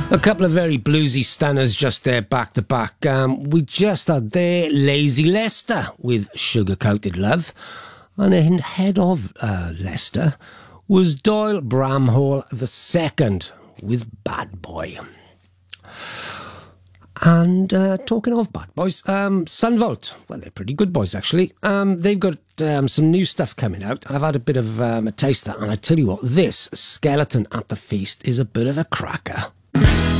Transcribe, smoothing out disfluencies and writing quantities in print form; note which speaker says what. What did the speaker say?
Speaker 1: A couple of very bluesy stunners just there back to back. We just had there Lazy Leicester with Sugar Coated Love. And ahead of Leicester was Doyle Bramhall II with Bad Boy. And talking of bad boys, Sunvolt, well, they're pretty good boys, actually. They've got some new stuff coming out. I've had a bit of a taster, and I tell you what, this Skeleton at the Feast is a bit of a cracker.